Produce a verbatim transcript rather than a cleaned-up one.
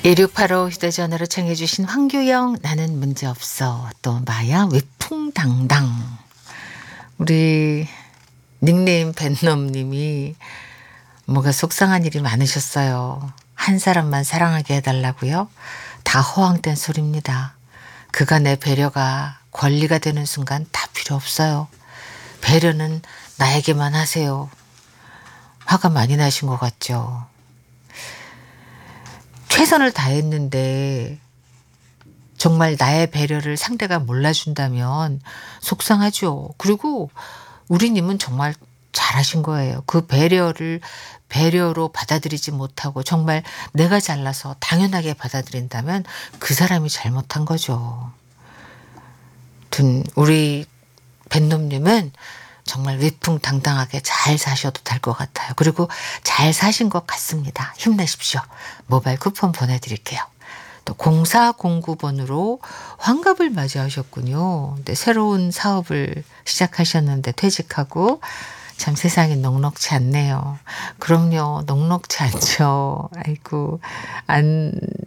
일육팔오 휴대전화로 청해 주신 황규영 나는 문제없어, 또 마야 위풍당당. 우리 닉네임 벤놈님이 뭐가 속상한 일이 많으셨어요. 한 사람만 사랑하게 해달라고요? 다 허황된 소리입니다. 그가 내 배려가 권리가 되는 순간 다 필요 없어요. 배려는 나에게만 하세요. 화가 많이 나신 것 같죠. 최선을 다했는데 정말 나의 배려를 상대가 몰라준다면 속상하죠. 그리고 우리님은 정말 잘하신 거예요. 그 배려를 배려로 받아들이지 못하고 정말 내가 잘나서 당연하게 받아들인다면 그 사람이 잘못한 거죠. 아무튼 우리 벤놈님은 정말 위풍당당하게 잘 사셔도 될 것 같아요. 그리고 잘 사신 것 같습니다. 힘내십시오. 모바일 쿠폰 보내드릴게요. 또 공사공구 번으로 환갑을 맞이하셨군요. 근데 새로운 사업을 시작하셨는데 퇴직하고 참 세상이 넉넉지 않네요. 그럼요. 넉넉지 않죠. 아이고, 안